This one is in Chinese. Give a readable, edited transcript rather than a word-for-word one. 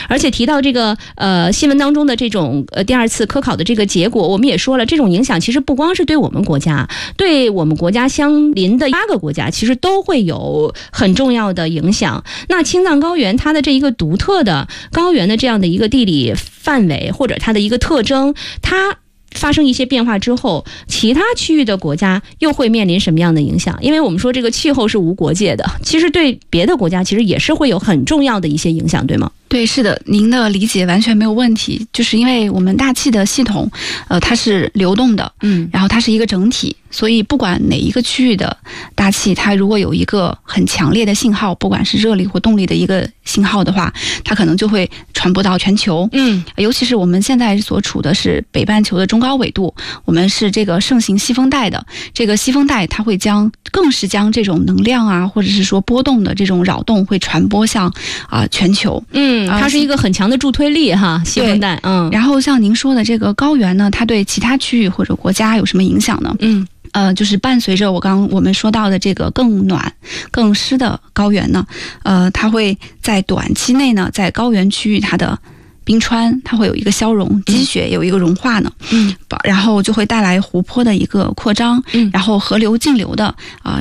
而且提到这个新闻当中的这种第二次科考的这个结果，我们也说了，这种影响其实不光是对我们国家，对我们国家相邻的8个国家其实都会有很重要的影响。那青藏高原它的这一个独特的高原的这样的一个地理范围或者它的一个特征，它发生一些变化之后，其他区域的国家又会面临什么样的影响？因为我们说这个气候是无国界的，其实对别的国家其实也是会有很重要的一些影响，对吗？ 对，是的，您的理解完全没有问题。就是因为我们大气的系统，它是流动的，然后它是一个整体，所以不管哪一个区域的大气，它如果有一个很强烈的信号，不管是热力或动力的一个信号的话，它可能就会传播到全球。尤其是我们现在所处的是北半球的中高纬度，我们是这个盛行西风带的，这个西风带它会更是将这种能量啊，或者是说波动的这种扰动会传播向全球。 它是一个很强的助推力哈，西风带。 然后像您说的这个高原呢，它对其他区域或者国家有什么影响呢？就是伴随着我们说到的这个更暖、更湿的高原呢，它会在短期内呢，在高原区域它的冰川它会有一个消融，积雪有一个融化呢，然后就会带来湖泊的一个扩张，然后河流径流的